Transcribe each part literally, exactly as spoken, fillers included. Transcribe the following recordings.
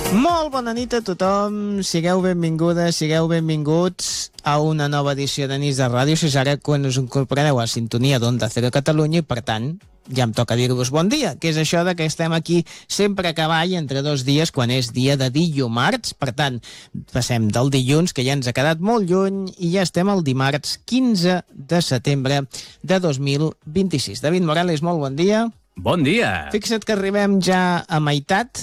Molt bona nit a tothom, sigueu benvingudes, sigueu benvinguts a una nova edició de Nits de Ràdio. Si és ara quan us incorporeu a la sintonia d'Onda Cero Catalunya i, per tant, ja em toca dir-vos bon dia, que és això de que estem aquí sempre a cavall entre dos dies quan és dia de dimarts. Per tant, passem del dilluns, que ja ens ha quedat molt lluny, i ja estem al dimarts quinze de setembre de dos mil vint-i-sis. David Morales, molt bon dia. Bon dia! Fixa't que arribem ja a meitat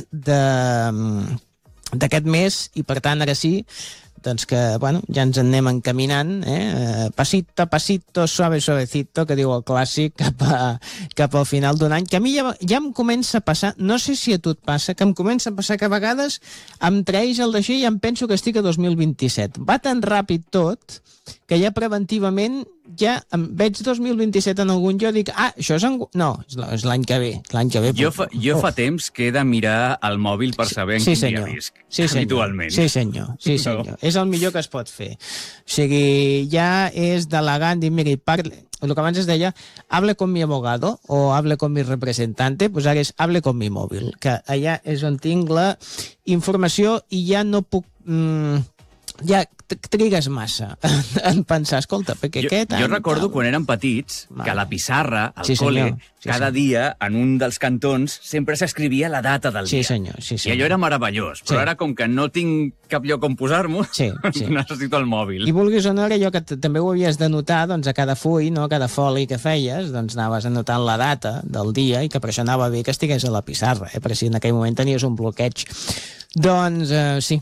d'aquest mes i, per tant, ara sí, doncs que, bueno, ja ens en anem encaminant, eh? Pasito a pasito, suave suavecito, que diu el clàssic, cap, a, cap al final d'un any, que a mi ja, ja em comença a passar, no sé si a tu et passa, que em comença a passar que a vegades em treix el d'això i em penso que estic a dos mil vint-i-set. Va tan ràpid tot que ja preventivament ja em veig dos mil vint-i-set en algun lloc i dic, ah, això és... En... No, és l'any que ve, l'any que ve. Jo fa, jo fa temps que he de mirar el mòbil per saber en sí, quin senyor. dia visc, sí, senyor. habitualment. Sí, senyor. Sí, senyor. No. És el millor que es pot fer. O sigui, ja és delegant, dir, mira, parle... el que abans es deia, hable con mi abogado o hable con mi representante, doncs ara és hable con mi mòbil, que allà és on tinc la informació i ja no puc... Mm, ja trigues massa en pensar, escolta, perquè jo, aquest any... Jo recordo tal... quan érem petits que a la pissarra, al sí, col·le, sí, cada senyor. dia, en un dels cantons, sempre s'escrivia la data del sí, dia. Senyor, sí, senyor. I allò era meravellós, però sí. ara, com que no tinc cap lloc on posar-m'ho, sí, sí. necessito el mòbil. I vulguis o no, era allò que també ho havies de notar, doncs, a cada full, no? A cada foli que feies, doncs anaves anotant la data del dia i que per això anava bé que estigués a la pissarra, eh? Perquè si en aquell moment tenies un bloqueig. Doncs, eh, sí,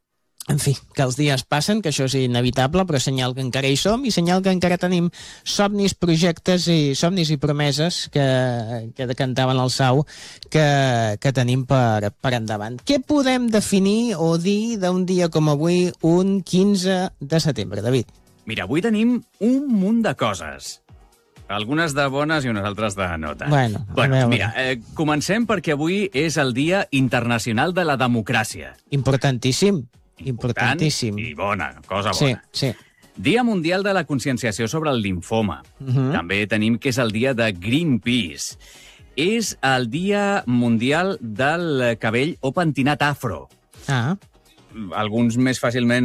en fi, que els dies passen, que això és inevitable, però senyal que encara hi som i senyal que encara tenim somnis, projectes i somnis i promeses que, que cantaven el Sau que, que tenim per, per endavant. Què podem definir o dir d'un dia com avui, un quinze de setembre, David? Mira, avui tenim un munt de coses. Algunes de bones i unes altres de no tant. Bueno, bueno mira, eh, comencem perquè avui és el Dia Internacional de la Democràcia. Importantíssim. Importantíssim. I bona, cosa bona. Sí, sí. Dia Mundial de la Conscienciació sobre el Linfoma. Uh-huh. També tenim que és el dia de Greenpeace. És el Dia Mundial del Cabell o pentinat afro. Ah. Alguns més fàcilment